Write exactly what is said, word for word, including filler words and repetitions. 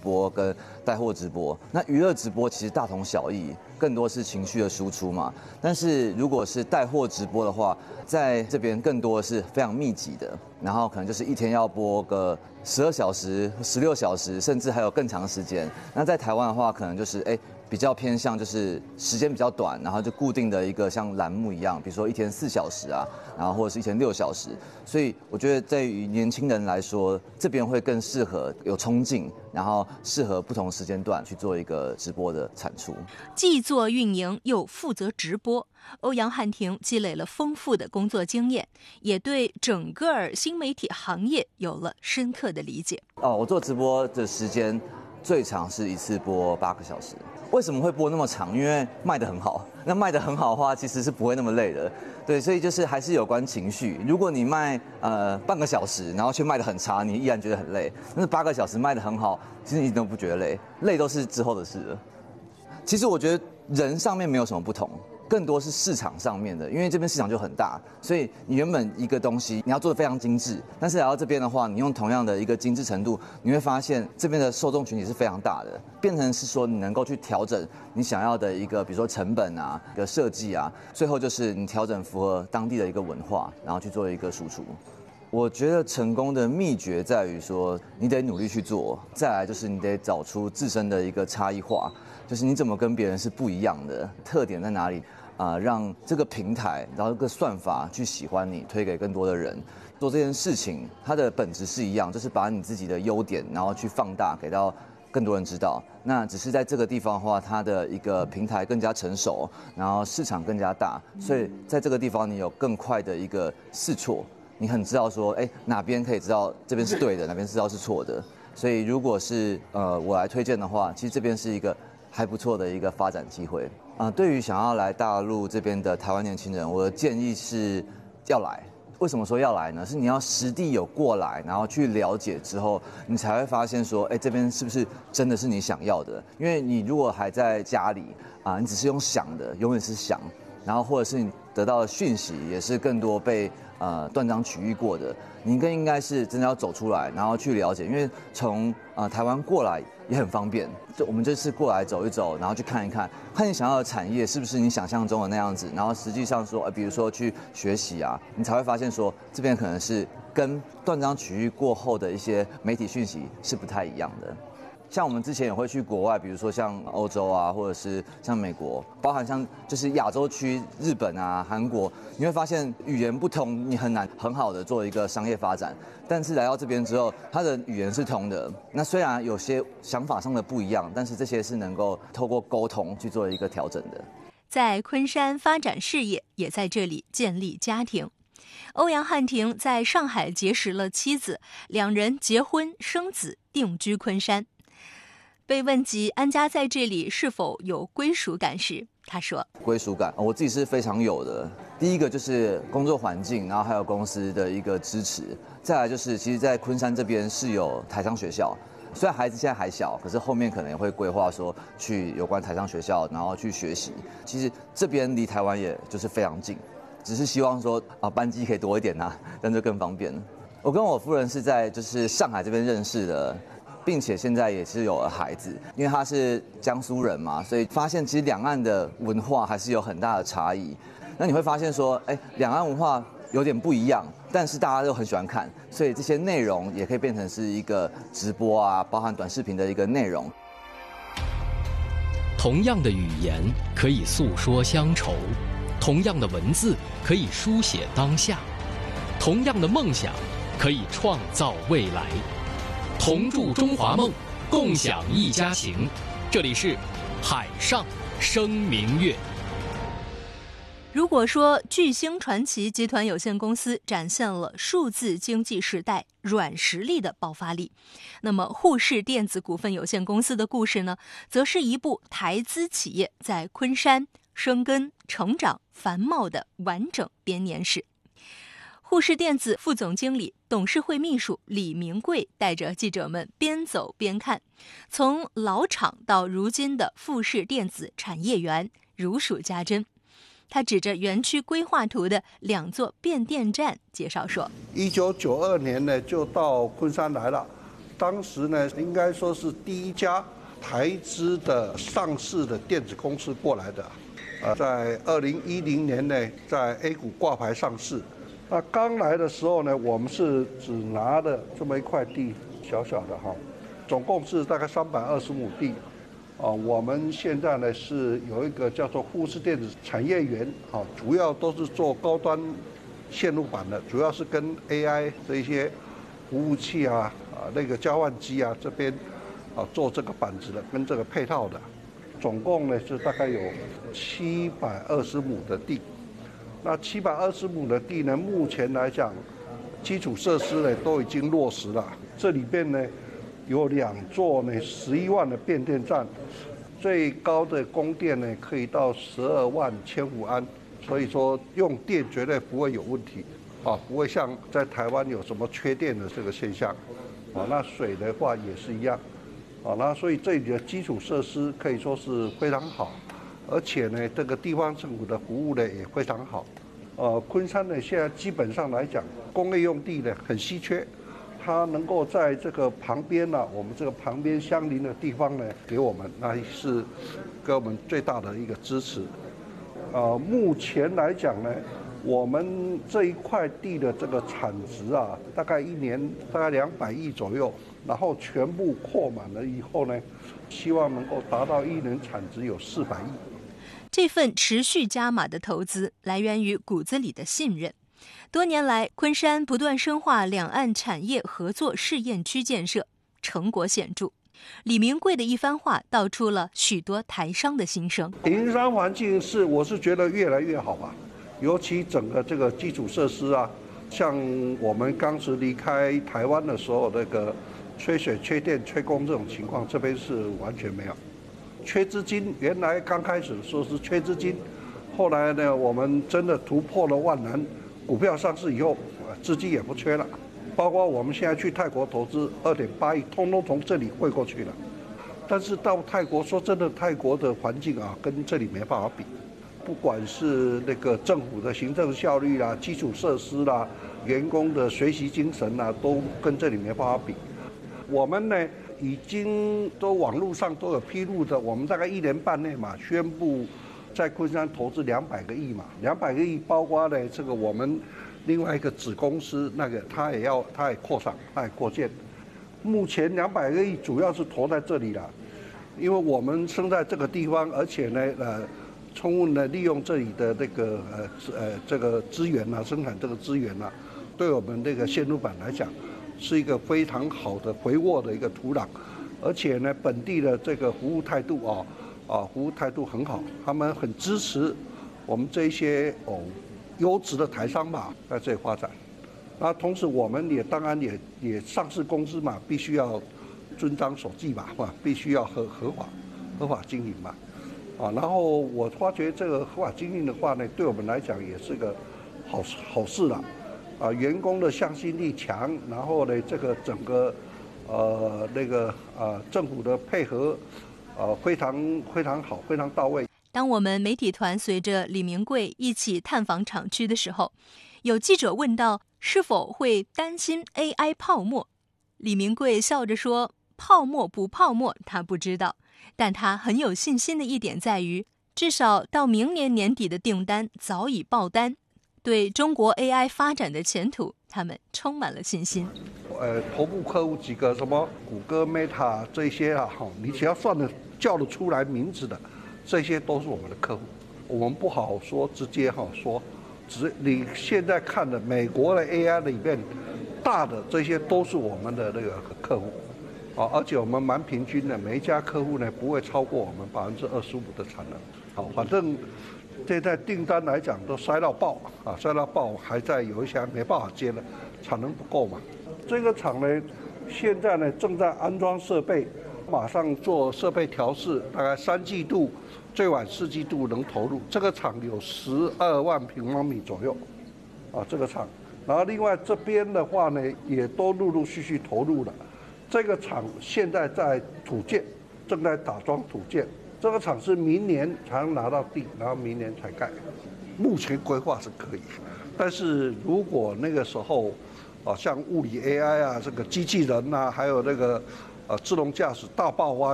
播跟带货直播。那娱乐直播其实大同小异，更多是情绪的输出嘛。但是如果是带货直播的话，在这边更多是非常密集的，然后可能就是一天要播个十二小时、十六小时，甚至还有更长时间。那在台湾的话，可能就是哎。比较偏向就是时间比较短，然后就固定的一个像栏目一样，比如说一天四小时啊，然后或者是一天六小时。所以我觉得对于年轻人来说，这边会更适合有冲劲，然后适合不同时间段去做一个直播的产出。 既做运营又负责直播，欧阳汉庭积累了丰富的工作经验，也对整个新媒体行业有了深刻的理解。 哦，我做直播的时间最长是一次播八个小时。为什么会播那么长？因为卖得很好。那卖得很好的话，其实是不会那么累的。对，所以就是还是有关情绪。如果你卖呃半个小时，然后却卖得很差，你依然觉得很累。但是八个小时卖得很好，其实你都不觉得累，累都是之后的事了。其实我觉得人上面没有什么不同。更多是市场上面的，因为这边市场就很大，所以你原本一个东西你要做得非常精致，但是来到这边的话，你用同样的一个精致程度，你会发现这边的受众群体是非常大的，变成是说你能够去调整你想要的一个，比如说成本啊、一个设计啊，最后就是你调整符合当地的一个文化，然后去做一个输出。我觉得成功的秘诀在于说，你得努力去做，再来就是你得找出自身的一个差异化，就是你怎么跟别人是不一样的，特点在哪里啊、呃？让这个平台，然后这个算法去喜欢你，推给更多的人。做这件事情，它的本质是一样，就是把你自己的优点，然后去放大，给到更多人知道。那只是在这个地方的话，它的一个平台更加成熟，然后市场更加大，所以在这个地方你有更快的一个试错。你很知道说，哎，哪边可以知道这边是对的，哪边知道是错的。所以如果是呃我来推荐的话，其实这边是一个还不错的一个发展机会。啊、呃，对于想要来大陆这边的台湾年轻人，我的建议是要来。为什么说要来呢？是你要实地有过来，然后去了解之后，你才会发现说，哎，这边是不是真的是你想要的？因为你如果还在家里啊、呃，你只是用想的，永远是想，然后或者是你得到的讯息也是更多被呃断章取义过的，你更应该是真的要走出来，然后去了解，因为从呃台湾过来也很方便。就我们这次过来走一走，然后去看一看，看你想要的产业是不是你想象中的那样子，然后实际上说，呃，比如说去学习啊，你才会发现说这边可能是跟断章取义过后的一些媒体讯息是不太一样的。像我们之前也会去国外，比如说像欧洲啊，或者是像美国，包含像就是亚洲区日本啊、韩国，你会发现语言不通，你很难很好的做一个商业发展。但是来到这边之后，它的语言是通的。那虽然有些想法上的不一样，但是这些是能够透过沟通去做一个调整的。 在昆山发展事业，也在这里建立家庭。欧阳汉庭在上海结识了妻子，两人结婚生子，定居昆山。被问及安家在这里是否有归属感时，他说：“ 归属感，我自己是非常有的。第一个就是工作环境，然后还有公司的一个支持。再来就是，其实，在昆山这边是有台商学校。虽然孩子现在还小，可是后面可能也会规划说去有关台商学校，然后去学习。其实这边离台湾也就是非常近，只是希望说啊班机可以多一点啊，这样就更方便。我跟我夫人是在就是上海这边认识的。”并且现在也是有了孩子，因为他是江苏人嘛，所以发现其实两岸的文化还是有很大的差异。那你会发现说，哎，两岸文化有点不一样，但是大家都很喜欢看，所以这些内容也可以变成是一个直播啊，包含短视频的一个内容。 同样的语言可以诉说乡愁，同样的文字可以书写当下，同样的梦想可以创造未来。同筑中华梦，共享一家情。这里是海上生明月。 如果说巨星传奇集团有限公司展现了数字经济时代软实力的爆发力，那么沪市电子股份有限公司的故事呢，则是一部台资企业在昆山生根、成长、繁茂的完整编年史。沪市电子副总经理、董事会秘书李明贵带着记者们边走边看，从老厂到如今的富士电子产业园如数家珍。他指着园区规划图的两座变电站介绍说： 一九九二年呢就到昆山来了， 当时呢，应该说是第一家台资的上市的电子公司过来的，呃，在二零一零年呢，在 A 股挂牌上市。那刚来的时候呢，我们是只拿了这么一块地，小小的哈，总共是大概三百二十亩地。啊，我们现在呢是有一个叫做富士电子产业园，啊，主要都是做高端线路板的，主要是跟 A I 这些服务器啊、啊那个交换机啊这边啊做这个板子的，跟这个配套的，总共呢是大概有七百二十亩的地。那七百二十亩的地呢，目前来讲，基础设施呢都已经落实了，这里边呢有两座呢十一万的变电站。最高的供电呢，可以到十二万千伏安，所以说用电绝对不会有问题，啊，不会像在台湾有什么缺电的这个现象，啊，那水的话也是一样，啊，那所以这里的基础设施可以说是非常好，而且呢，这个地方政府的服务呢也非常好，呃，昆山呢现在基本上来讲，工业用地呢很稀缺。它能够在这个旁边呢、啊，我们这个旁边相邻的地方呢，给我们那是给我们最大的一个支持。呃，目前来讲呢，我们这一块地的这个产值啊，大概一年大概两百亿左右，然后全部扩满了以后呢，希望能够达到一年产值有四百亿。 这份持续加码的投资来源于骨子里的信任。多年来，昆山不断深化两岸产业合作试验区建设，成果显著。李明贵的一番话道出了许多台商的心声。 营商环境是，我是觉得越来越好吧，尤其整个这个基础设施啊，像我们当时离开台湾的时候，那个缺水、缺电、缺工这种情况，这边是完全没有。缺资金，原来刚开始说是缺资金，后来呢，我们真的突破了万难。股票上市以后，资金也不缺了，包括我们现在去泰国投资二点八亿，通通从这里汇过去了。但是到泰国，说真的，泰国的环境啊，跟这里没办法比。不管是那个政府的行政效率啦、基础设施啦、员工的学习精神啦，都跟这里没办法比。我们呢，已经都网络上都有披露的，我们大概一年半内嘛，宣布。在昆山投资两百个亿嘛，两百个亿包括呢这个我们另外一个子公司那个，它也要它也扩厂，它也扩建。目前两百个亿主要是投在这里了，因为我们生在这个地方，而且呢呃，充分的利用这里的这个呃呃这个资源啊，生产这个资源啊，对我们这个线路板来讲，是一个非常好的肥沃的一个土壤，而且呢本地的这个服务态度啊。啊，服务态度很好，他们很支持我们这些哦优质的台商吧，在这里发展。那同时我们也当然也也上市公司嘛，必须要遵章守纪吧，吧，必须要合合法合法经营嘛。啊，然后我发觉这个合法经营的话呢，对我们来讲也是个好好事了。啊，员工的向心力强，然后呢，这个整个呃那个呃政府的配合。呃，非常非常好，非常到位。 当我们媒体团随着李明贵一起探访厂区的时候，有记者问到是否会担心 A I 泡沫，李明贵笑着说：“泡沫不泡沫，他不知道，但他很有信心的一点在于，至少到明年年底的订单早已爆单，对中国 A I 发展的前途，他们充满了信心。” 呃，头部客户几个什么谷歌、Meta 这些啊，哈，你只要算得叫得出来名字的，这些都是我们的客户。我们不好说直接哈说，只你现在看的美国的 A I 里面大的这些都是我们的那个客户，啊，而且我们蛮平均的，每一家客户呢不会超过我们百分之二十五的产能。好，反正现在订单来讲都塞到爆啊，塞到爆，还在有一些还没办法接了，产能不够嘛。这个厂呢，现在呢正在安装设备，马上做设备调试，大概三季度，最晚四季度能投入。这个厂有十二万平方米左右，啊，这个厂。然后另外这边的话呢，也都陆陆续续投入了。这个厂现在在土建，正在打桩土建。这个厂是明年才能拿到地，然后明年才盖。目前规划是可以，但是如果那个时候啊，像物理 A I 啊，这个机器人呐、啊，还有那个呃自动驾驶大爆发。